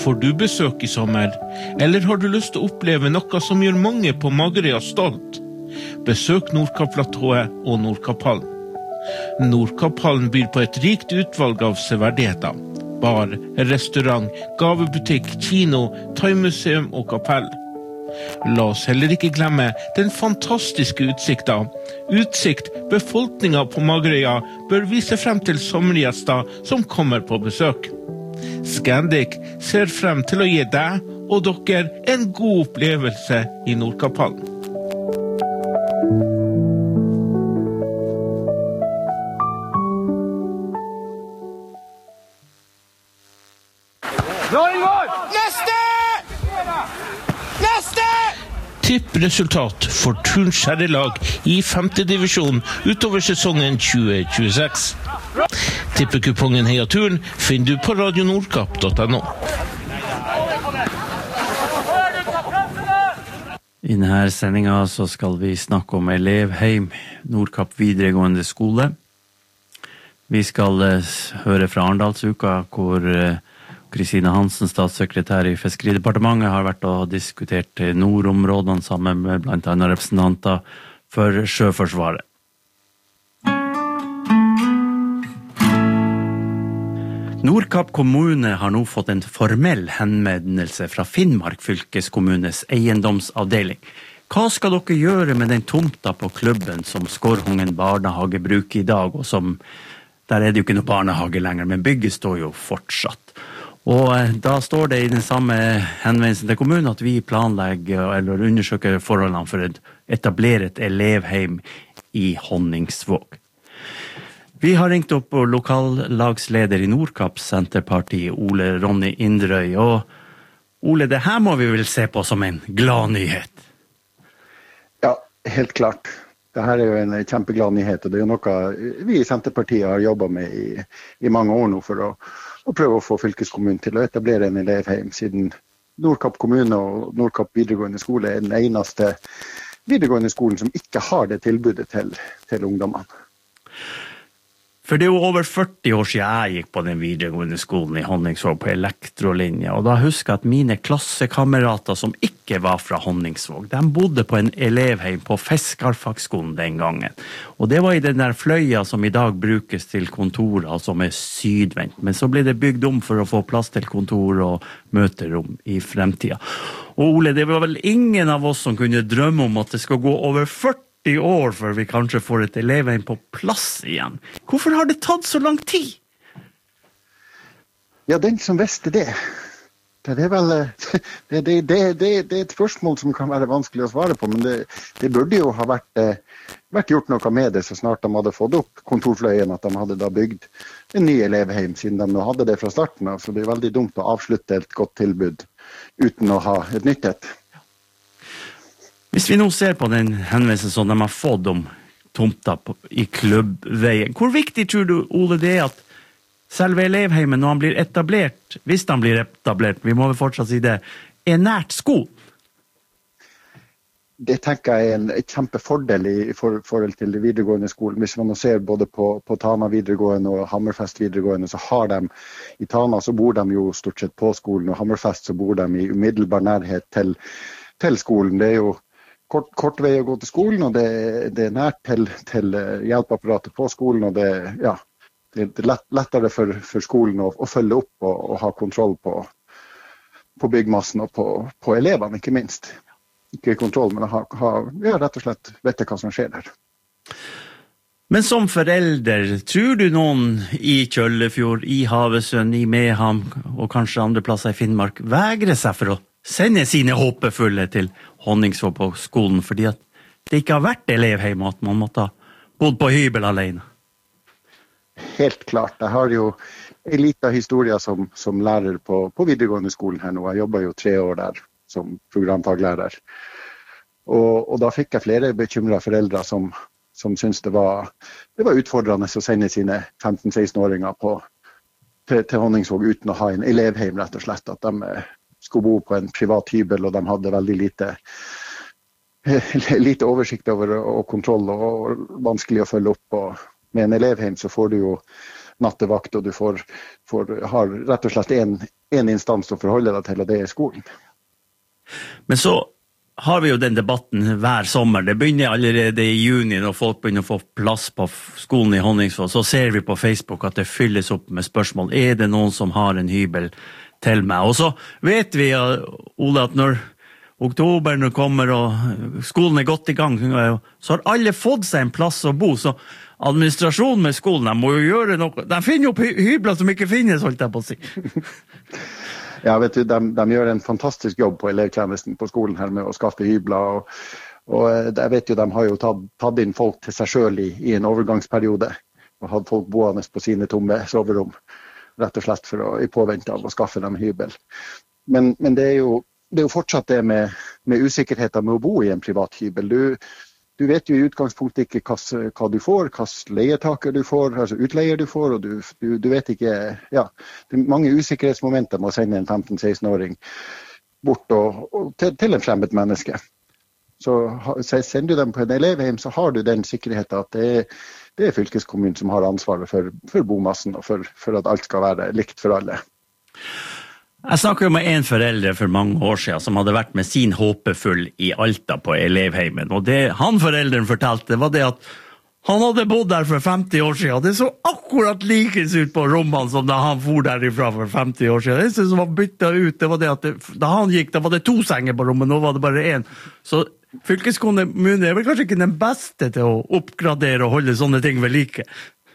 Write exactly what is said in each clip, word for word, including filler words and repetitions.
Får du besøk i sommer, eller har du lyst til å oppleve noe som gjør mange på Magerøya stolt? Besøk Nordkapp-platået og Nordkapphallen. Nordkapphallen byr på et rikt utvalg av severdigheter. Bar, restaurant, gavebutikk, kino, thaimuseum og kapell. La oss heller ikke glemme den fantastiske utsikten. Utsikt befolkningen på Magerøya bør vise frem til sommergjester som kommer på besøk. Scandic ser frem til å gi deg og dere en god opplevelse i Nordkapphallen. Neste! Neste! Tippresultat for Turns herrelag i femte divisjon utover sesongen tjue tjueseks. Tippekupongen Heia Turn finner du på radio nordkapp punktum no. I denne sendingen så skal vi snakke om elevheim, Nordkapp videregående skole. Vi skal uh, høre fra Arendalsuka, hvor uh, Kristine Hansen, statssekretær i Fiskeridepartementet, har vært og diskutert nordområdene sammen med blant annet representanter for Sjøforsvaret. Nordkapp kommune har nå fått en formell henvendelse fra Finnmark fylkeskommunes eiendomsavdeling. Hva skal dere gjøre med den tomta på klubben som Skorhungen barnehage bruker i dag, og som, der er det jo ikke noe barnehage lenger, men bygget står jo fortsatt. Og da står det i den samme henvendelsen til kommunen at vi planlegger eller undersøker forholdene for å etablere et elevheim i Honningsvåg. Vi har ringt opp lokallagsleder i Nordkapp Senterpartiet, Ole Ronny Inderøy. Og Ole, det her må vi vel se på som en glad nyhet? Ja, helt klart. Det her er jo en kjempeglad nyhet, og det er jo noe vi i Senterpartiet har jobbet med i, i mange år nå for å, å prøve å få fylkeskommunen til å etablere en elevheim, siden Nordkapp kommune og Nordkapp videregående skole er den eneste videregående skolen som ikke har det tilbudet til, til ungdommene. For det er jo over førti år siden jeg gikk på den videregående skolen i Honningsvåg på elektrolinje, og da husker jeg at mine klassekamerater som ikke var fra Honningsvåg, de bodde på en elevheim på Fiskarfagsskolen den gangen. Og det var i den der fløya som i dag brukes til kontorer som er sydvendt, men så ble det bygd om for å få plass til kontor og møterom i fremtiden. Og Ole, det var vel ingen av oss som kunne drømme om at det skal gå over førti år før vi kanskje får et elevheim på plass igjen. Hvorfor har det tatt så lang tid? Ja, den som visste det. Det er vel det, det, det, det, det er et spørsmål som kan være vanskelig å svare på, men det, det burde jo ha vært, vært gjort noe med det så snart de hadde fått opp kontorfløyen, at de hadde da bygd en ny elevheim, siden de nå hadde det fra starten av. Så det er veldig dumt å avslutte et godt tilbud uten å ha et nytt et. Hvis vi nå ser på den henvendelsen som de har fått om tomta på, i klubbveien, hvor viktig tror du, Ole, det er at selve elevheimen, når han blir etablert, hvis han blir etablert, vi må vel fortsatt si det, er nært skolen? Det tenker jeg er en kjempefordel i for, forhold til videregående skolen. Hvis man ser både på, på Tana videregående og Hammerfest videregående, så har de, i Tana så bor de jo stort sett på skolen, og Hammerfest så bor de i umiddelbar nærhet til, til skolen. Det er jo Kort, kort vei å gå til skolen, og det, det er nært til, til hjelpeapparatet på skolen, og det, ja, det er lett, lettere for, for skolen å, å følge opp og, og ha kontroll på, på byggmassen og på, på elevene, ikke minst. Ikke kontroll, men å ha, ha, ja, rett og slett vite hva som skjer der. Men som forelder, tror du noen i Kjøllefjord, i Havøysund, i Mehamn og kanskje andre plasser i Finnmark vegrer seg for å sende sine håpefulle til Honningsvåg på skolen, fordi at det ikke har vært elevheim, at man måtte ha bodd på hybel alene? Helt klart. Jeg har jo en liten historie som, som lærer på, på videregående skolen her nå. Jeg jobber jo tre år der som programfaglærer. Og, og da fikk jeg flere bekymrede foreldre som, som syntes det var, det var utfordrende å sende sine femten-seksten-åringer på, til, til Honningsvåg uten å ha en elevheim, rett og slett. At de skulle bo på en privat hybel, og de hadde veldig lite, lite oversikt over og kontroll, og vanskelig å følge opp. Og med en elevheim så får du jo nattevakt, og du får, får, har rett og slett en, en instans å forholde deg til, og det er skolen. Men så har vi jo den debatten hver sommer. Det begynner allerede i juni når folk begynner å få plass på skolen i Honningsvåg. Så ser vi på Facebook at det fylles opp med spørsmål. Er det noen som har en hybel til meg? Og så vet vi, Ole, at når oktoberen kommer og skolen er godt i gang, så har alle fått seg en plass å bo, så administrasjonen med skolen, de må jo gjøre noe. De finner opp hybler som ikke finnes, holdt jeg på å si. Ja, vet du, de, de gjør en fantastisk jobb på elevtjenesten på skolen her med å skaffe hybler, og, og jeg vet jo, de har jo tatt, tatt inn folk til seg selv i, i en overgangsperiode, og hatt folk boende på sine tomme soverom, rett og slett for å, i påvente av å skaffe dem hybel. Men, men det er jo Det er jo fortsatt det med, med usikkerheten med å bo i en privat hybel. Du, du vet jo i utgangspunktet ikke hva, hva du får, hva leietaker du får, altså utleier du får, og du, du, du vet ikke, ja, det er mange usikkerhetsmomenter med å sende en femten-seksten-åring bort og, og til, til en fremmed menneske. Så, så sender du dem på en elevheim, så har du den sikkerheten at det er, det er fylkeskommunen som har ansvaret for, for bomassen, og for, for at alt skal være likt for alle. Jeg snakket jo med en foreldre for mange år siden som hadde vært med sin håpefull i Alta på elevheimen, og det han foreldren fortalte var det at han hadde bodd der for femti år siden, og det så akkurat likens ut på rommene som da han for derifra for femti år siden. Det som var byttet ut, det var det at det, da han gikk, da var det to senger på rommet, nå var det bare en. Så fylkeskommunen er vel kanskje ikke den beste til å oppgradere og holde sånne ting ved like.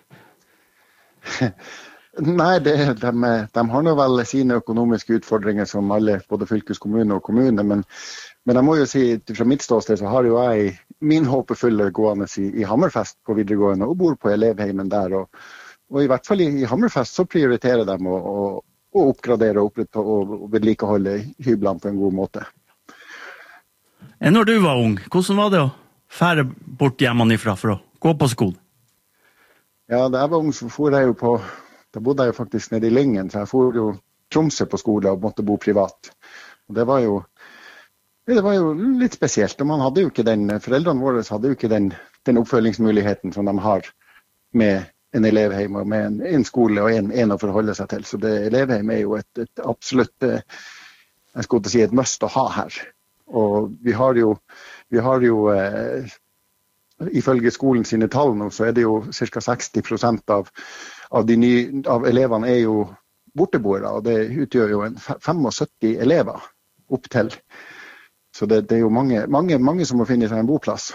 Nei, det, de, de har nå vel sine økonomiske utfordringer som alle, både fylkeskommune og kommune, men, men jeg må jo si, fra mitt ståsted så har jo jeg min håpefulle gående i, i Hammerfest på videregående og bor på elevheimen der, og, og i hvert fall i, i Hammerfest så prioriterer de å, å, å oppgradere og, og, og vedlikeholde hyblene på en god måte. Når du var ung, hvordan var det å fære bort hjemmefra for å gå på skolen? Ja, da jeg var ung så for jeg jo på Da bodde jeg jo faktisk nede i Lyngen, så jeg for jo Tromsø på skole og måtte bo privat. Og det var jo, det var jo litt spesielt, og man hadde jo ikke den, foreldrene våre hadde jo ikke den, den oppfølgingsmuligheten som de har med en elevheim og med en, en skole og en, en å forholde seg til. Så det, elevheim er jo et, et absolutt, jeg skulle til å si et must å ha her. Og vi har jo, vi har jo eh, ifølge skolen sine tall nå, så er det jo ca. seksti prosent av Av, de nye, av elevene er jo borteboere, og det utgjør jo en syttifem elever opp til. Så det, det er jo mange, mange, mange som må finne seg en boplass.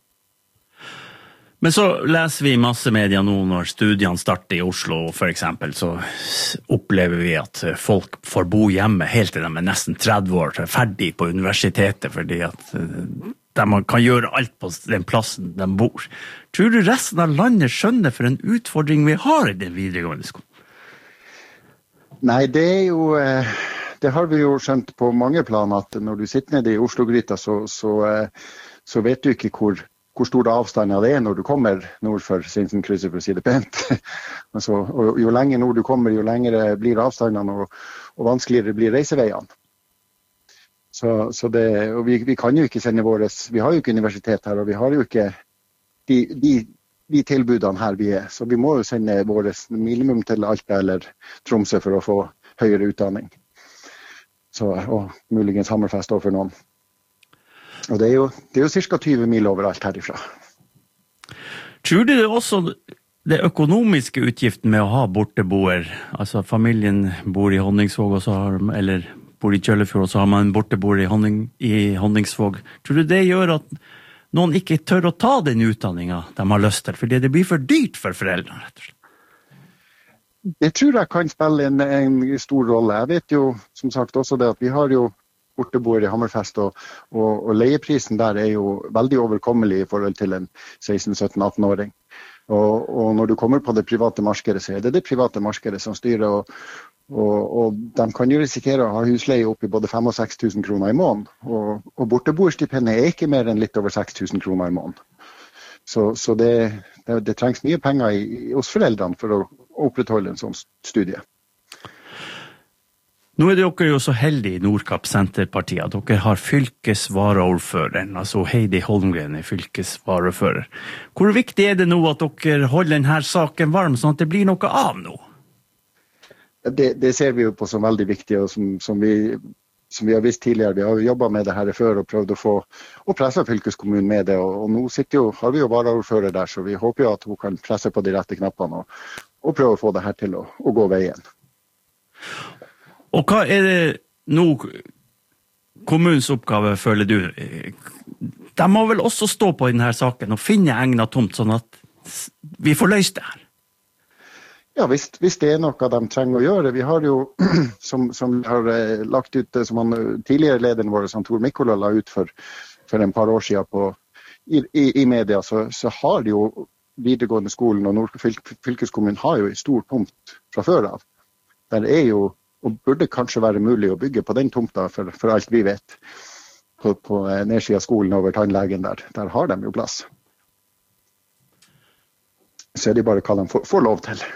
Men så leser vi i massemedia nå når studiene starter i Oslo, for eksempel, så opplever vi at folk får bo hjemme helt til de er nesten tretti år, ferdig på universitetet, fordi at de kan gjøre alt på den plassen de bor. Tror du resten av landet skjønner for en utfordring vi har i den videregående skolen? Nei, det er jo, det har vi jo skjønt på mange planer, at når du sitter nede i Oslo-gryta, så, så, så vet du ikke hvor, hvor store avstander det er når du kommer nord for Sinsenkrysset, for å si det pent. Altså, og jo lenger nord du kommer, jo lengre blir avstandene, og, og vanskeligere blir reiseveiene. Så, så det, og vi, vi kan jo ikke sende våres, vi har jo ikke universitet her, og vi har jo ikke de, de, de tilbudene her vi er. Så vi må jo sende våres minimum til Alta eller Tromsø for å få høyere utdanning. Så, og muligens Hammerfest også for noen. Og det er jo, det er jo cirka tyve mil overalt herifra. Tror du det også det økonomiske utgiften med å ha borteboer, altså familien bor i Honningsvåg, og så har, eller bor i Kjøllefjord, og så har man en borteboer i, Honning, i Honningsvåg. Tror du det gjør at noen ikke tør å ta den utdanningen de har lyst til, fordi det blir for dyrt for foreldrene, rett og slett? Det tror jeg kan spille en, en stor rolle. Jeg vet jo, som sagt, også det at vi har jo borteboer i Hammerfest, og, og, og leieprisen der er jo veldig overkommelig i forhold til en seksten sytten atten-åring. Og, og når du kommer på det private markedet, så er det det private markedet som styrer, og, og, og de kan jo risikere å ha husleie opp i både fem og seks tusen kroner i måneden. Og, og borteboerstipendet er ikke mer enn litt over seks tusen kroner i måneden. Så, så det, det, det trengs mye penger i, hos foreldrene for å opprettholde en sånn studie. Nå er dere jo så heldige i Nordkapp Senterpartiet at dere har fylkesvaraordføreren, altså Heidi Holmgren er fylkesvaraordfører. Hvor viktig er det nå at dere holder denne saken varm, sånn at det blir noe av nå? Det, det ser vi jo på som veldig viktig, og som, som, vi, som vi har visst tidligere. Vi har jo jobbet med det her før og prøvd å få å presse fylkeskommunen med det, og, og nå sitter jo, har vi jo varaordfører der, så vi håper jo at hun kan presse på de rette knappene og, og prøve å få det her til å, å gå veien. Og hva er det nå kommunens oppgave, føler du? De må vel også stå på i denne saken og finne egnet tomt, sånn at vi får løst det her? Ja, hvis, hvis det er noe de trenger å gjøre. Vi har jo, som, som vi har lagt ut, som han, tidligere lederen vår, som Tor Mikkola la ut for, for en par år siden på, i, i, i media, så, så har jo videregående skolen og Nordkapp fylkeskommunen har jo en stor tomt fra før av. Der er jo og burde kanskje være mulig å bygge på den tomta for, for alt vi vet. På, på nedsiden av skolen over tannlegen der. Der har de jo plass. Så er det bare hva de får, får lov til.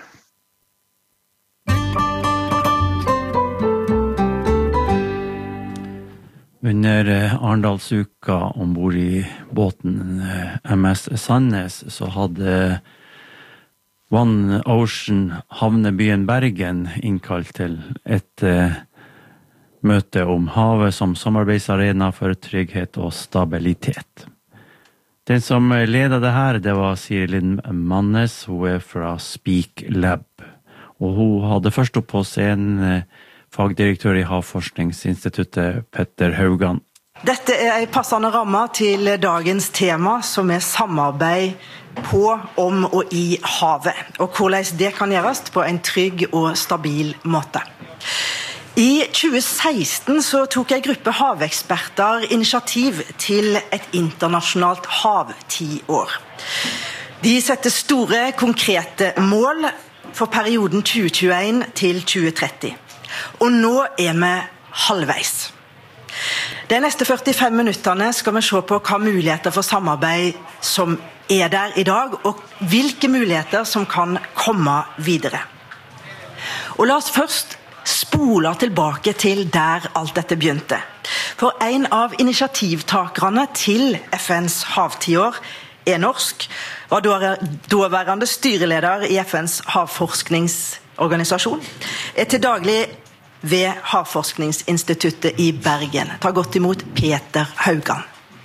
Under Arendalsuka ombord i båten M S Sandnes så hadde One Ocean havnebyen Bergen innkalt til et uh, møte om havet som samarbeidsarena for trygghet og stabilitet. Den som ledet det her, det var Sirilyn Mannes, hun er fra Speak Lab. Og hun hadde først opp på scenen uh, fagdirektør i Havforskningsinstituttet, Petter Haugan. Dette er en passende ramme til dagens tema, som er samarbeid på, om og i havet, og hvordan det kan gjøres på en trygg og stabil måte. I tjue seksten så tok en gruppe haveksperter initiativ til et internasjonalt havtiår. De setter store, konkrete mål for perioden tjue tjueen til tjue tretti. Og nå er vi halvveis. De neste førtifem minuttene skal vi se på hva muligheter for samarbeid som er der i dag, og hvilke muligheter som kan komme videre. Og la oss først spole tilbake til der alt dette begynte. For en av initiativtakerne til F N's havtiår er norsk, var daværende styreleder i F N's havforskningsorganisasjon, er til daglig ved Havforskningsinstituttet i Bergen. Ta godt imot Petter Haugan.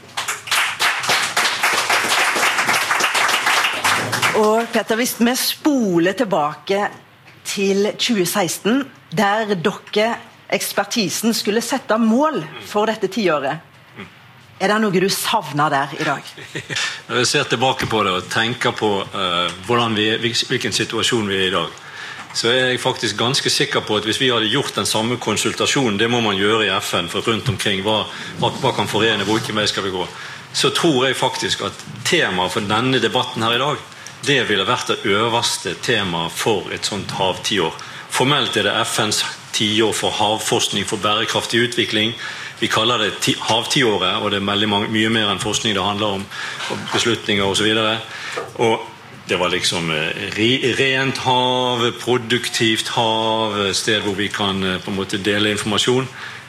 Og Petter, hvis vi spoler tilbake til tjue seksten, der dere, ekspertisen, skulle sette mål for dette tiåret, er det noe du savner der i dag? Når jeg ser tilbake på det og tenker på uh, hvordan vi, hvilken situasjon vi er i dag, så er jeg faktisk ganske sikker på at hvis vi hadde gjort den samme konsultasjonen, det må man gjøre i F N, for rundt omkring, hva, hva, hva kan forene, hvilken vei skal vi gå, så tror jeg faktisk at temaet for denne debatten her i dag, det ville vært det øverste temaet for et sånt havtiår. Formelt er det F N's tiår for havforskning for bærekraftig utvikling. Vi kaller det ti- havtiåret, og det er veldig mange, mye mer enn forskning det handler om, og beslutninger og så videre. Og det var liksom re, rent hav, produktivt hav, sted hvor vi kan på en måte dele informasjon.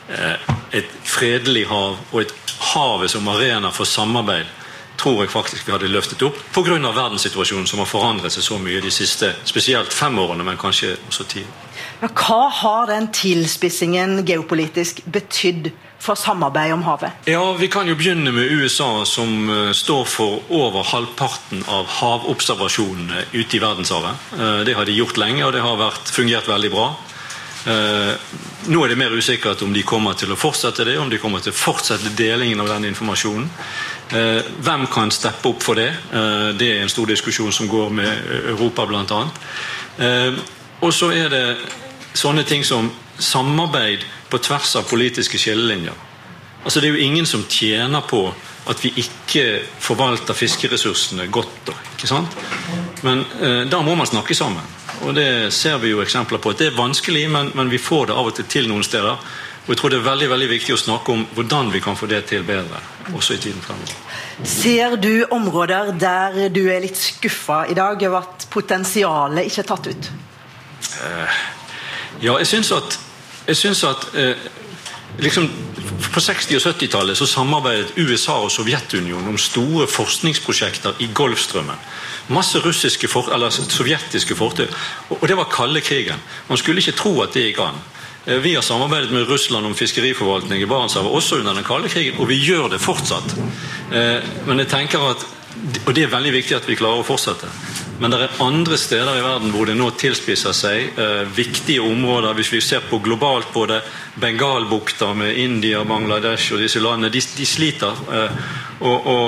Et fredelig hav og et hav som arena for samarbeid tror jeg faktisk vi hadde løftet opp på grunn av verdenssituasjonen som har forandret seg så mye de siste, spesielt fem årene, men kanskje også ti. Hva har den tilspissingen geopolitisk betydd for samarbeid om havet? Ja, vi kan jo begynne med U S A, som uh, står for over halvparten av havobservasjonene ute i verdenshavet. Uh, det har de gjort lenge, og det har vært, fungert veldig bra. Uh, nå er det mer usikkert om de kommer til å fortsette det, om de kommer til å fortsette delingen av den informasjonen. Uh, hvem kan steppe opp for det? Uh, det er en stor diskusjon som går med Europa blant annet. Uh, og så er det sånne ting som samarbeid på tvers av politiske skillelinjer. Altså det er jo ingen som tjener på at vi ikke forvalter fiskeressursene godt, ikke sant? Men uh, da må man snakke sammen. Og det ser vi jo eksempler på. Det er vanskelig, men, men vi får det av og til til noen steder. Og jeg tror det er veldig, veldig viktig å snakke om hvordan vi kan få det til bedre, også i tiden fremover. Ser du områder der du er litt skuffet i dag over at potensialet ikke er tatt ut? Uh, ja, jeg synes at jeg synes at eh, liksom, på seksti- og syttitallet så samarbeidet U S A og Sovjetunionen om store forskningsprosjekter i Golfstrømmen. Masse russiske, for, eller sovjetiske fortøy, og det var kalde krigen. Man skulle ikke tro at det gikk an. Vi har samarbeidet med Russland om fiskeriforvaltning i Barentshavet også under den kalde krigen, og vi gjør det fortsatt. Men jeg tenker at, og det er veldig viktig at vi klarer å fortsette, men det er andre steder i verden hvor det nå tilspisser seg eh, viktige områder. Hvis vi ser på globalt, både Bengalbukta med India, Bangladesh og disse landene, de, de sliter. Eh, og og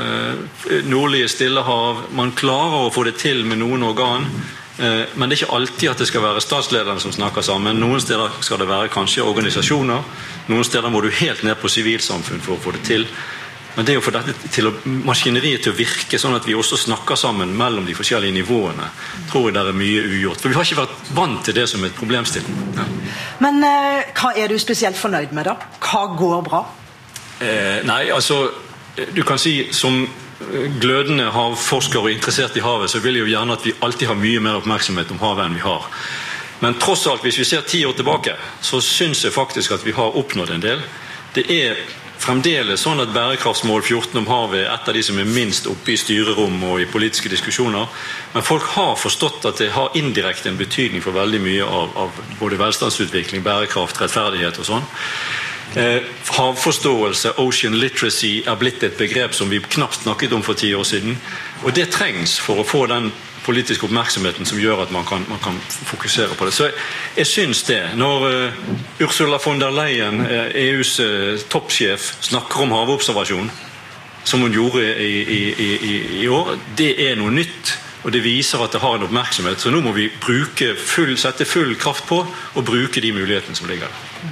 eh, nordlige Stillehav, man klarer å få det til med noen organ, eh, men det er ikke alltid at det skal være statslederne som snakker sammen. Noen steder skal det være kanskje organisasjoner, noen steder må du helt ned på sivilsamfunn for å få det til. Men det er jo for dette til å, maskineriet til å virke sånn at vi også snakker sammen mellom de forskjellige nivåene, tror jeg det er mye ugjort. For vi har ikke vært vant til det som et problemstilling. Ja. Men eh, hva er du spesielt fornøyd med da? Hva går bra? Eh, nei, altså, du kan si som glødende havforsker og interessert i havet, så vil jeg jo gjerne at vi alltid har mye mer oppmerksomhet om havet enn vi har. Men tross alt, hvis vi ser ti år tilbake, så synes jeg faktisk at vi har oppnådd en del. Det er fremdeles sånn at bærekraftsmål fjorten om havet er et av de som er minst oppe i styrerom og i politiske diskusjoner, men folk har forstått at det har indirekte en betydning for veldig mye av, av både velstandsutvikling, bærekraft, rettferdighet og sånn. Eh, havforståelse, ocean literacy, er blitt et begrep som vi knapt snakket om for ti år siden, og det trengs for å få den politisk oppmerksomheten som gjør at man kan, man kan fokusere på det. Så jeg, jeg synes det. Når uh, Ursula von der Leyen, uh, E U's uh, toppsjef, snakker om havobservasjon, som hun gjorde i, i, i, i år, det er noe nytt, og det viser at det har en oppmerksomhet. Så nå må vi bruke full, sette full kraft på og bruke de mulighetene som ligger der.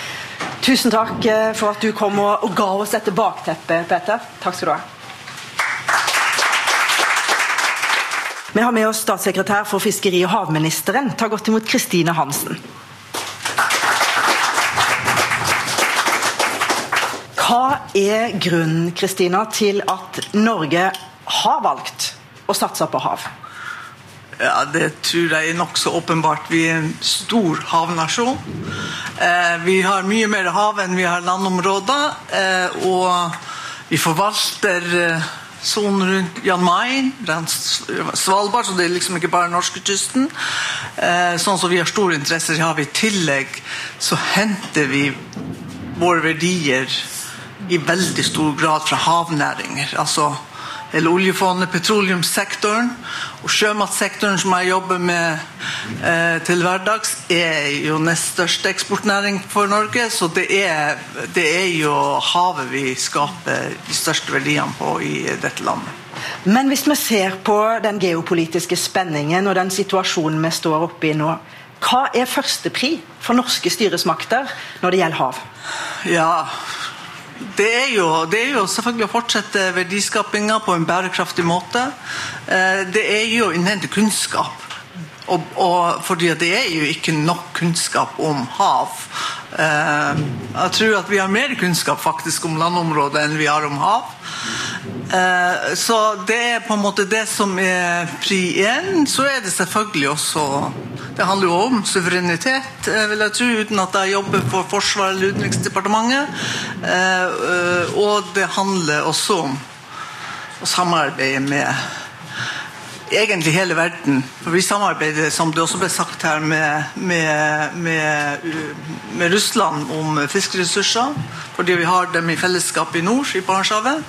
Tusen takk for at du kom og, og ga oss dette bakteppet, Peter. Takk skal du ha. Vi har med oss statssekretær for fiskeri- og havministeren. Ta godt imot Kristine Hansen. Hva er grunnen, Kristina, til at Norge har valgt å satse på hav? Ja, det tror jeg er nok så åpenbart. Vi er en stor havnasjon. Eh, vi har mye mer hav enn vi har landområder, eh, og vi forvalter eh, sonen rundt Jan Mayen, Svalbard, så det er liksom ikke bare norskekysten. Eh, sånn som vi har store interesser i havet. I tillegg så henter vi våre verdier i veldig stor grad fra havnæringer. Altså hele oljefondet, petroleumssektoren og sjømatsektoren som jeg jobber med eh, til hverdags er jo nest største eksportnæring for Norge, så det er, det er jo havet vi skaper de største verdiene på i dette landet. Men hvis vi ser på den geopolitiske spenningen og den situasjonen vi står oppe i nå, hva er førstepri for norske styresmakter når det gjelder hav? Ja, Det er, jo, det er jo selvfølgelig å fortsette verdiskapingen på en bærekraftig måte. Det er jo å innhente kunnskap. Og, og fordi det er jo ikke nok kunnskap om hav. Jeg tror at vi har mer kunnskap faktisk om landområdet enn vi har om hav. Så det er på en måte det som er pri én. Så er det selvfølgelig også, det handler jo om suverenitet, vil jeg tro, uten at jeg jobber for Forsvaret eller Utenriksdepartementet. Og det handler også om å samarbeide med egentlig hele verden. For vi samarbeider, som det også ble sagt her, med, med, med, med Russland om fiskeressurser, fordi vi har dem i fellesskap i nord, i Barentshavet.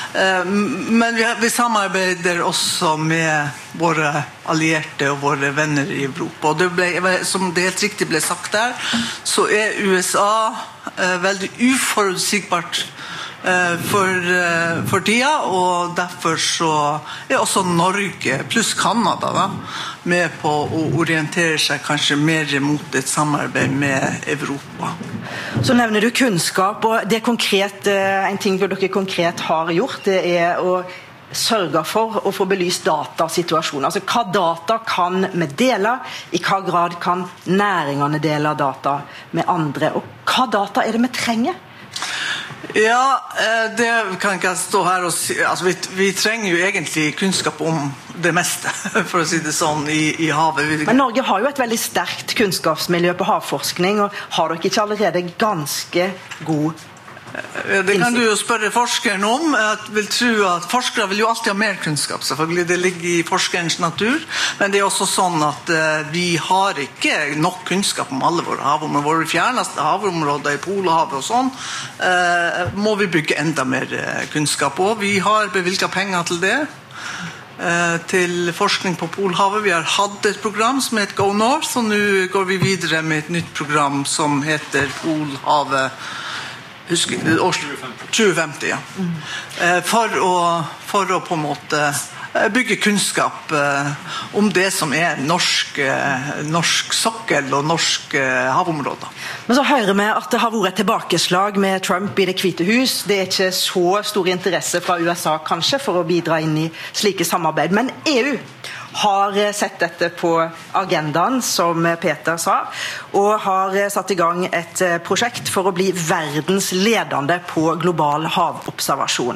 Men vi, vi samarbeider også med våre allierte og våre venner i Europa. Og det ble, som det helt riktig ble sagt der, så er U S A veldig uforutsigbart for, for tida, og derfor så er også Norge pluss Kanada da, med på å orientere seg kanskje mer mot et samarbeid med Europa. Så nevner du kunnskap, og det er konkret, en ting dere konkret har gjort, det er å sørge for å få belyst datasituasjonen. Altså hva data kan vi dele, i hva grad kan næringene dele data med andre, og hva data er det vi trenger? Ja, det kan ikke jeg stå her og si. Altså, vi, vi trenger jo egentlig kunnskap om det meste, for å si det sånn, i, i havet. Men Norge har jo et veldig sterkt kunnskapsmiljø på havforskning, og har dere ikke allerede ganske god Det kan du jo spørre forskeren om. Jeg vil tro at forskere vil jo alltid ha mer kunnskap, selvfølgelig. Det ligger i forskerens natur. Men det er også sånn at uh, vi har ikke nok kunnskap om alle våre havområder. Våre fjerneste havområder i Polhavet og sånn, uh, må vi bygge enda mer uh, kunnskap på. Vi har bevilget penger til det. Uh, til forskning på Polhavet. Vi har hatt et program som heter Go North, og nå går vi videre med et nytt program som heter Polhavet Husker, tjue femti, ja. Mm. For, å, for å på en måte bygge kunnskap om det som er norsk, norsk sokkel og norsk havområder. Men så hører vi at det har vært et tilbakeslag med Trump i Det hvite hus. Det er ikke så stor interesse fra U S A kanskje for å bidra inn i slike samarbeid. Men E U har sett dette på agendaen, som Peter sa, og har satt i gang et prosjekt for å bli verdens ledende på global havobservasjon.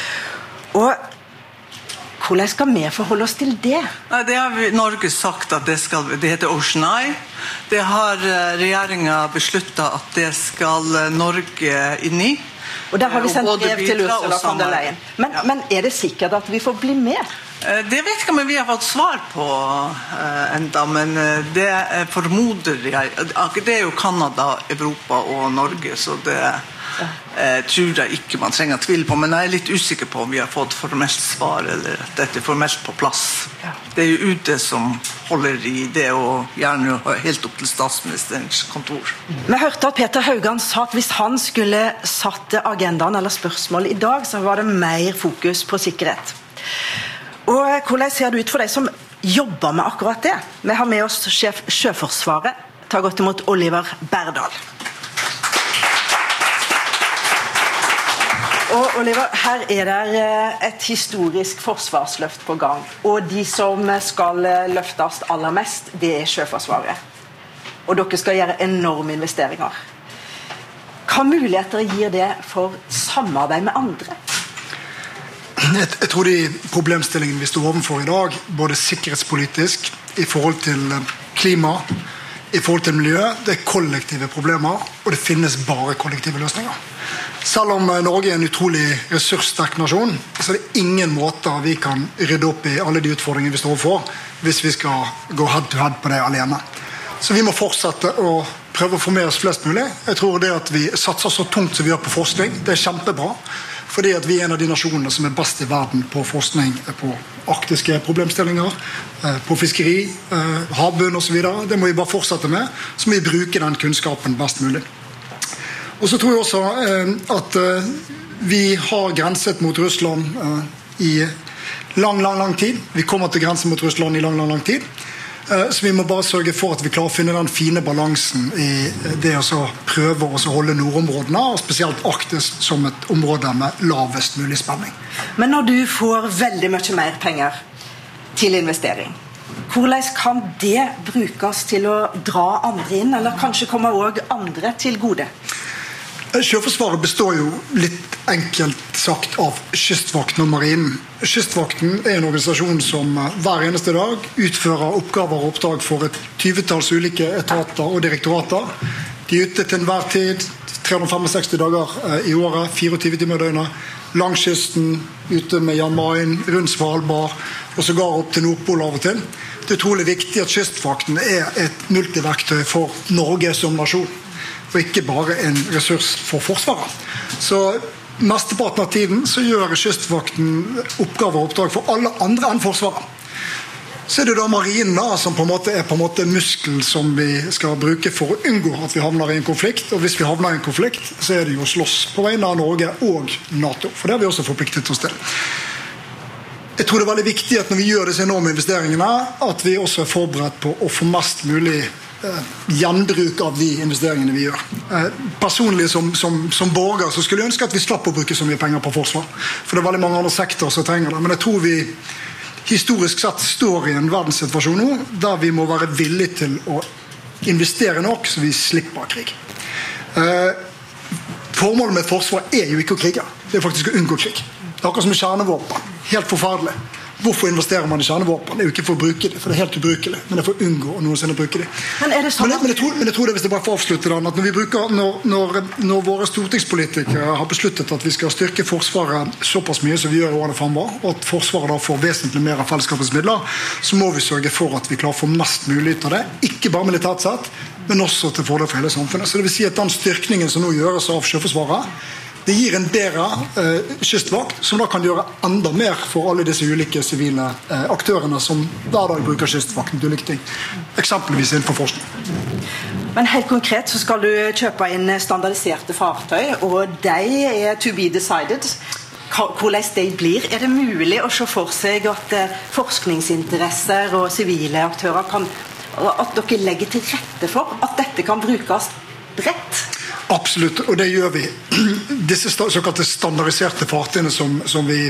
Og hvordan skal vi forholde oss til det? Nei, det har vi, Norge sagt at det skal, det heter Ocean Eye. Det har regjeringen besluttet at det skal Norge inn i. Og der har vi sendt brev til Ursula von der Leyen. Men, ja. men er det sikkert at vi får bli med? Det vet ikke om vi har fått svar på uh, enda, men det formoder jeg. Det er jo Kanada, Europa og Norge, så det uh, tror jeg ikke man trenger tvil på. Men jeg er litt usikker på om vi har fått formelt svar, eller at dette er formelt på plass. Det er jo U D som holder i det, og gjerne helt opp til statsministerens kontor. Vi hørte at Peter Haugan sa at hvis han skulle satt agendaen eller spørsmål i dag, så var det mer fokus på sikkerhet. Og hvordan ser det ut for deg som jobber med akkurat det? Vi har med oss sjef Sjøforsvaret. Ta godt imot Oliver Berdal. Og Oliver, her er det et historisk forsvarsløft på gang. Og de som skal løftes aller mest, det er Sjøforsvaret. Og dere skal gjøre enorme investeringer. Hva muligheter gir det for samarbeid med andre? Jeg, jeg tror de problemstillingene vi står overfor i dag, både sikkerhetspolitisk, i forhold til klima, i forhold til miljø, det er kollektive problemer, og det finnes bare kollektive løsninger. Selv om Norge er en utrolig ressurssterk nasjon, så er det ingen måter vi kan rydde opp i alle de utfordringene vi står overfor, hvis vi skal gå head to head på det alene. Så vi må fortsette å prøve å få med oss flest mulig. Jeg tror det at vi satser så tungt som vi gjør på forskning, det er kjempebra. Fordi at vi er en av de nasjonene som er best i verden på forskning på arktiske problemstillinger, på fiskeri, havbunn og så videre. Det må vi bare fortsette med, så må vi bruke den kunnskapen best mulig. Og så tror jeg også at vi har grenset mot Russland i lang, lang, lang tid. Vi kommer til grensen mot Russland i lang, lang, lang tid. Så vi må bare sørge for at vi klarer å finne den fine balansen i det å prøve å holde nordområdene, og spesielt Arktis som et område med lavest mulig spenning. Men når du får veldig mye mer penger til investering, hvordan kan det brukes til å dra andre inn, eller kanskje komme også andre til gode? Sjøforsvaret består jo litt enkelt sagt av Kystvakten og Marinen. Kystvakten er en organisasjon som hver eneste dag utfører oppgaver og oppdrag for et tyvetalls ulike etater og direktorater. De er ute til enhver tid, tre hundre sekstifem dager i året, tjuefire timer i døgnet, langs kysten, ute med Jan Mayen, rundt Svalbard, og så går opp til Nordpol av og til. Det er utrolig viktig at Kystvakten er et multiverktøy for Norge som nasjon, og ikke bare en ressurs for Forsvaret. Så mesteparten av tiden så gjør Kystvakten oppgaver og oppdrag for alle andre enn Forsvaret. Så er det da Marinen da, som på en måte er på en måte muskelen som vi skal bruke for å unngå at vi havner i en konflikt. Og hvis vi havner i en konflikt, så er det jo å slåss på vegne av Norge og NATO. For det har vi også forpliktet oss til. Jeg tror det er veldig viktig at når vi gjør disse enorme investeringene, at vi også er forberedt på å få mest mulig gjenbruk av de investeringene vi gjør. Personlig som, som, som borger så skulle jeg ønske at vi slapp å bruke så mye penger på forsvar. For det er veldig mange andre sektorer som trenger det. Men jeg tror vi historisk sett står i en verdenssituasjon nå der vi må være villige til å investere nok så vi slipper krig. Formålet med et forsvar er jo ikke å krige. Det er faktisk å unngå krig. Det er akkurat som med kjernevåpen. Helt forferdelig. Hvorfor investerer man i kjernevåpen? Det er jo ikke for å bruke det, for det er helt ubrukelig. Men det er for å unngå å noensinne bruke det. Men, er det sånn men, men, jeg tror, men jeg tror det, hvis jeg bare får avslutte den, at når, vi bruker, når, når, når våre stortingspolitikere har besluttet at vi skal styrke Forsvaret såpass mye som vi gjør i årene fremover, og at Forsvaret da får vesentlig mer av fellesskapets midler, så må vi sørge for at vi klarer å få mest mulig ut av det. Ikke bare militært sett, men også til fordel for hele samfunnet. Så det vil si at den styrkningen som nå gjøres av Sjøforsvaret, det gir en bedre eh, kystvakt, som da kan gjøre enda mer for alle disse ulike sivile eh, aktørene som hver dag bruker kystvakten til ulike ting. Eksempelvis innenfor forskning. Men helt konkret så skal du kjøpe inn standardiserte fartøy, og de er to be decided. Hvordan de blir? Er det mulig å se for seg at eh, forskningsinteresser og sivile aktører kan, at dere legger til rette for at dette kan brukes bredt? Absolutt, og det gjør vi. Disse såkalte standardiserte fartøyene som, som vi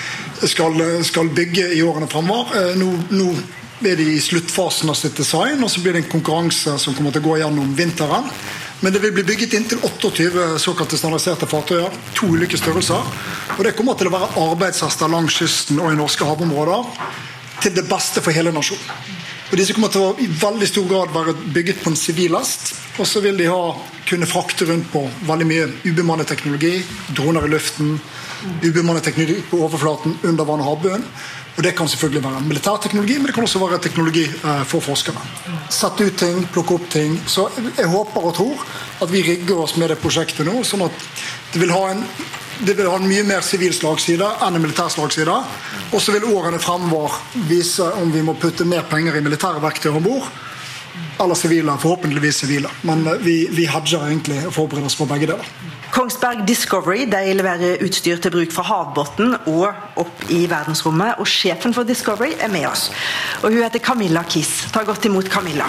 skal, skal bygge i årene fremover, nå, nå er de i sluttfasen av sitt design, og så blir det en konkurranse som kommer til å gå gjennom vinteren. Men det vil bli bygget inn til tjueåtte såkalte standardiserte fartøyer, to ulike størrelser, og det kommer til å være arbeidshester langs kysten og i norske havområder til det beste for hele nasjonen. Og disse kommer til å i veldig stor grad være bygget på en sivil last, og så vil de ha, kunne frakte rundt på veldig mye ubemannet teknologi, droner i luften, ubemannet teknologi på overflaten, under vann og havbunnen. Og det kan selvfølgelig være militær teknologi, men det kan også være teknologi eh, for forskere. Sette ut ting, plukke opp ting. Så jeg håper og tror at vi rigger oss med det prosjektet nå, sånn at det vil ha en Det vil ha en mye mer sivil slagside enn en militær slagside. Og så vil årene fremover vise om vi må putte mer penger i militære verktøy ombord, eller sivile, forhåpentligvis sivile. Men vi, vi hedger egentlig og forbereder oss på begge deler. Kongsberg Discovery de leverer utstyr til bruk fra havbotten og opp i verdensrommet, og sjefen for Discovery er med oss. Og hun heter Camilla Kiss. Ta godt imot Camilla.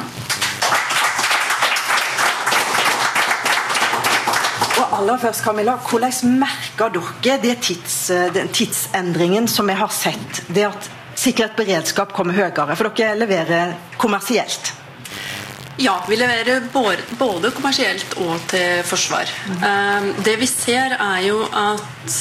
Og aller først, Camilla, hvordan merker dere det tids, den tidsendringen som vi har sett, det at sikkerhet og beredskap kommer høyere, for dere leverer kommersielt? Ja, vi leverer både kommersielt og til forsvar. Det vi ser er jo at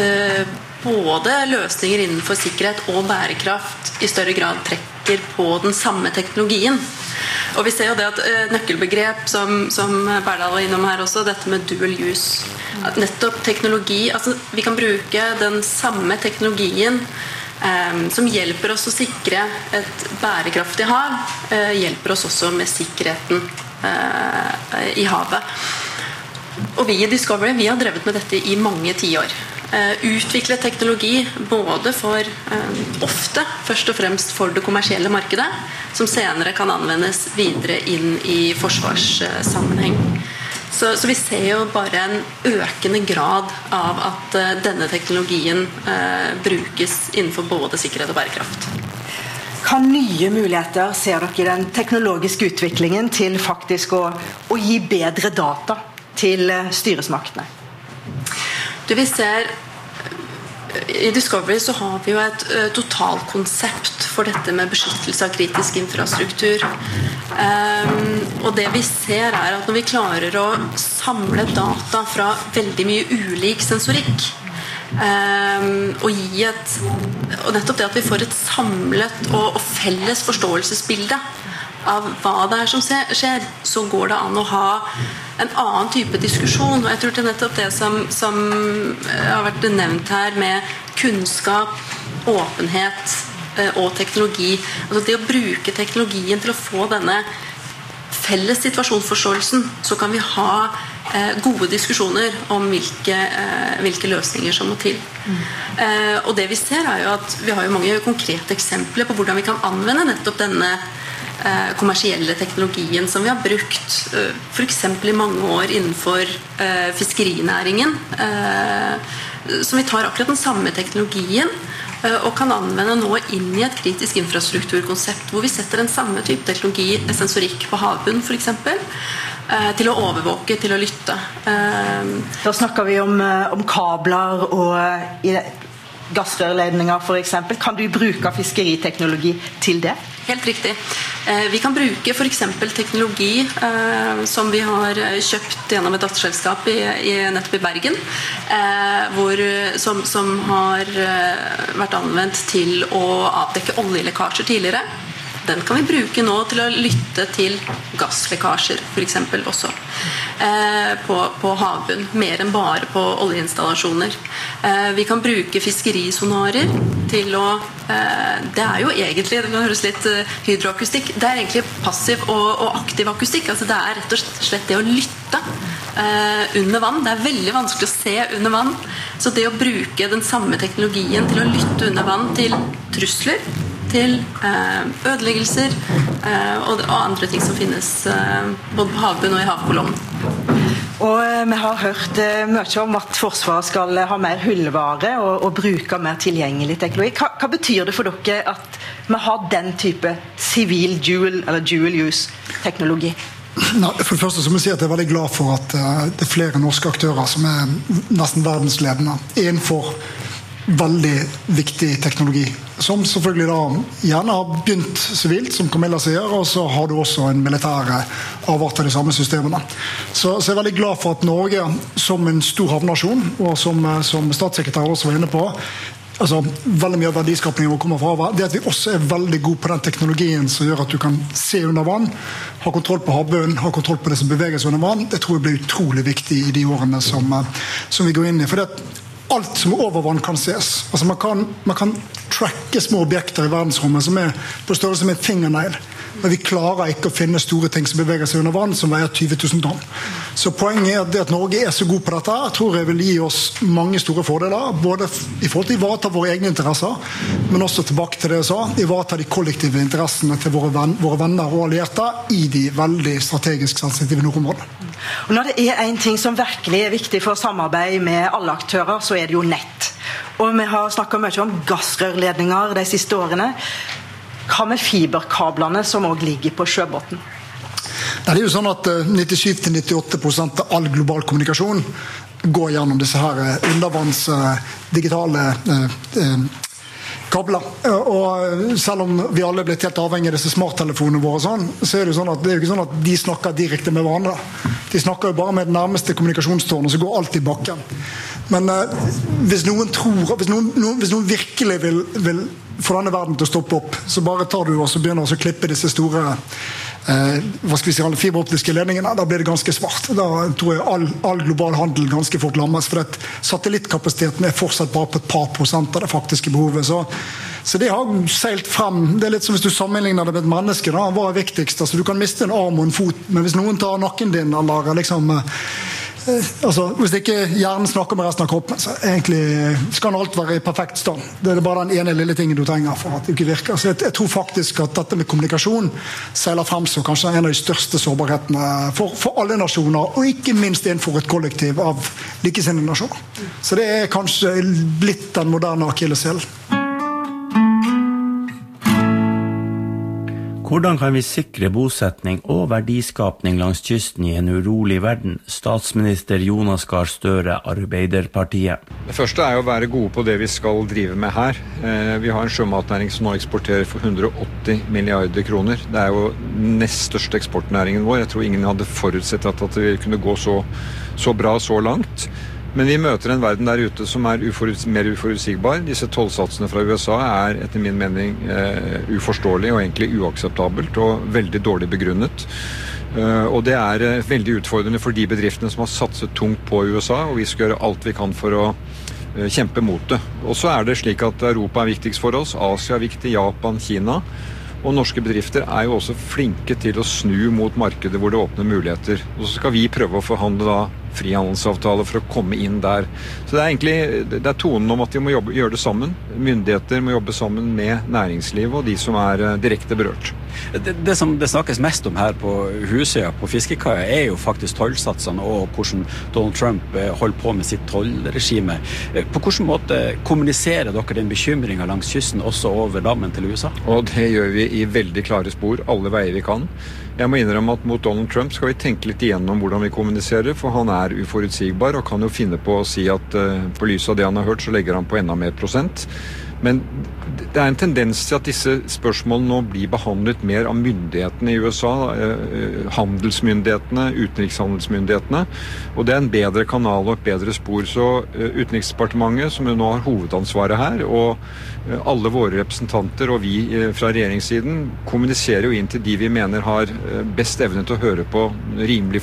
både løsninger innenfor sikkerhet og bærekraft i større grad trekker på den samme teknologien. Og vi ser jo det at eh, nøkkelbegrep som, som Berdal var innom her også, dette med dual use. At nettopp teknologi, altså vi kan bruke den samme teknologien eh, som hjelper oss å sikre et bærekraftig hav, eh, hjelper oss også med sikkerheten eh, i havet. Og vi i Discovery, vi har drevet med dette i mange tiår. Uh, utvikle teknologi både for uh, ofte, først og fremst for det kommersielle markedet, som senere kan anvendes videre inn i forsvarssammenheng. Så, så vi ser jo bare en økende grad av at uh, denne teknologien uh, brukes innenfor både sikkerhet og bærekraft. Hva nye muligheter ser dere i den teknologiske utviklingen til faktisk å, å gi bedre data til uh, styresmaktene? Du, vi ser i Discovery så har vi jo et uh, totalkonsept for dette med beskyttelse av kritisk infrastruktur. Um, og det vi ser er at når vi klarer å samle data fra veldig mye ulik sensorikk, um, og gi et og nettopp det at vi får et samlet og, og felles forståelsesbilde av hva det er som skjer, så går det an å ha en annen type diskusjon. Og jeg tror det er nettopp det som, som har vært nevnt her med kunnskap, åpenhet og teknologi. Altså det å bruke teknologien til å få denne felles situasjonsforståelsen, så kan vi ha eh, gode diskusjoner om hvilke, eh, hvilke løsninger som må til. Mm. Eh, og det vi ser er jo at vi har jo mange konkrete eksempler på hvordan vi kan anvende nettopp denne eh, kommersielle teknologien som vi har brukt eh, for eksempel i mange år innenfor eh, fiskerinæringen, eh, som vi tar akkurat den samme teknologien og kan anvende nå inn i et kritisk infrastrukturkonsept hvor vi setter den samme type teknologi, sensorikk på havbunn for eksempel, til å overvåke, til å lytte. Da snakker vi om, om kabler og gassrørledninger for eksempel. Kan du bruke fiskeriteknologi til det? helt riktig. Vi kan bruke for eksempel teknologi som vi har kjøpt gjennom et datterselskap i, i nettopp i Bergen, hvor, som, som har vært anvendt til å avdekke oljelekkasjer tidligere. Den kan vi bruke nå til å lytte til gasslekkasjer, for eksempel også, eh, på, på havbunn, mer enn bare på oljeinstallasjoner. Eh, vi kan bruke fiskerisonarer til å, eh, det er jo egentlig, det kan høres litt uh, hydroakustikk, det er egentlig passiv og, og aktiv akustikk, altså det er rett og slett det å lytte eh, under vann. Det er veldig vanskelig å se under vann, så det å bruke den samme teknologien til å lytte under vann til trusler, til ødeleggelser og andre ting som finnes både på havbunn og i havkolonnen. Og vi har hørt mye om at Forsvaret skal ha mer hyllevare og, og bruke mer tilgjengelig teknologi. Hva, hva betyr det for dere at vi har den type civil dual eller dual use teknologi? Nei, for det første så må jeg si at jeg er veldig glad for at det er flere norske aktører som er nesten verdensledende innenfor veldig viktig teknologi, som selvfølgelig da gjerne har begynt sivilt, som Camilla sier, og så har du også en militær avart av de samme systemene. Så, så jeg er veldig glad for at Norge, som en stor havnasjon, og som, som statssekretær også var inne på, altså veldig mye av verdiskapningen vår kommer fra havet, det at vi også er veldig gode på den teknologien som gjør at du kan se under vann, ha kontroll på havbunnen, ha kontroll på det som beveger seg under vann. Det tror jeg blir utrolig viktig i de årene som, som vi går inn i. For det at alt som er over vann kan ses. Altså man kan, man kan tracke små objekter i verdensrommet som er på størrelse med en fingernail. Men vi klarer ikke å finne store ting som beveger seg under vann som veier tjue tusen tonn. Så poenget er at, det at Norge er så god på dette, tror jeg vil gi oss mange store fordeler, både i forhold til å ivareta våre egne interesser, men også tilbake til det jeg sa, ivareta de kollektive interessene til våre, venn, våre venner og allierte i de veldig strategisk sensitive nordområdene. Og når det er en ting som virkelig er viktig for samarbeid med alle aktører, så er det jo nett. Og vi har snakket mye om gassrørledninger de siste årene. Hva med fiberkablene som også ligger på sjøbåten? Det er jo sånn at nittisju til nittiåtte prosent av all global kommunikasjon går gjennom disse her undervanns digitale kabler. Og selv om vi alle er blitt helt avhengige av disse smarttelefonene våre, sånn, så er det jo sånn at det er jo ikke sånn at de snakker direkte med hverandre. De snakker jo bare med det nærmeste kommunikasjonstårnet, så går alt i bakken. Men eh, hvis noen tror, hvis noen, noen, hvis noen virkelig vil, vil få denne verden til å stoppe opp, så bare tar du og så begynner å klippe disse store eh, hva skal vi si, alle fiberoptiske ledningene, da blir det ganske svart. Da tror jeg all, all global handel ganske fort lammes, for at satellittkapasiteten er fortsatt bare på et par prosent av det faktiske behovet. Så, så det har seilt frem. Det er litt som hvis du sammenligner det med et menneske, da. Hva er viktigst? Altså, du kan miste en arm og en fot, men hvis noen tar nakken din, eller liksom altså, hvis ikke hjernen snakker med resten av kroppen, så egentlig skal alt være i perfekt stand. Det er bare den ene lille tingen du trenger for at det ikke virker. Så jeg, jeg tror faktisk at dette med kommunikasjon seiler frem som kanskje en av de største sårbarhetene for, for alle nasjoner, og ikke minst innenfor et kollektiv av likesinnede nasjoner. Så det er kanskje blitt den moderne akilleshælen. Hvordan kan vi sikre bosetning og verdiskapning langs kysten i en urolig verden? Statsminister Jonas Gahr Støre, Arbeiderpartiet. Det første er jo å være gode på det vi skal drive med her. Vi har en sjømatnæring som nå eksporterer for hundre og åtti milliarder kroner. Det er jo nest største eksportnæringen vår. Jeg tror ingen hadde forutsett at det kunne gå så, så bra så langt. Men vi møter en verden der ute som er uforuts- mer uforutsigbar. Disse tollsatsene fra U S A er etter min mening uh, uforståelig og egentlig uakseptabelt og veldig dårlig begrunnet. Uh, og det er uh, veldig utfordrende for de bedriftene som har satset tungt på U S A, og vi skal gjøre alt vi kan for å uh, kjempe mot det. Og så er det slik at Europa er viktigst for oss, Asia er viktig, Japan, Kina. Og norske bedrifter er jo også flinke til å snu mot markedet hvor det åpner muligheter. Og så skal vi prøve å forhandle da frihandelsavtale for å komme inn der. Så det er egentlig det er tonen om at vi må jobbe, gjøre det sammen. Myndigheter må jobbe sammen med næringslivet og de som er direkte berørt. Det, det som det snakkes mest om her på Husøya, på fiskekaia, er jo faktisk tollsatsene og hvordan Donald Trump holder på med sitt tollregime. På hvilken måte kommuniserer dere den bekymringen langs kysten også over dammen til U S A? Og det gjør vi i veldig klare spor, alle veier vi kan. Jeg må innrømme at mot Donald Trump skal vi tenke litt igjennom hvordan vi kommuniserer, for han er uforutsigbar og kan jo finne på å si at uh, på lys av det han har hørt, så legger han på enda mer prosent. Men det er en tendens til at disse spørsmålene nå blir behandlet mer av myndighetene i U S A, handelsmyndighetene, utenrikshandelsmyndighetene, og det er en bedre kanal og et bedre spor. Så Utenriksdepartementet, som jo nå har hovedansvaret her, og alle våre representanter og vi fra regjeringssiden kommuniserer jo inn til de vi mener har best evne til å høre på rimelig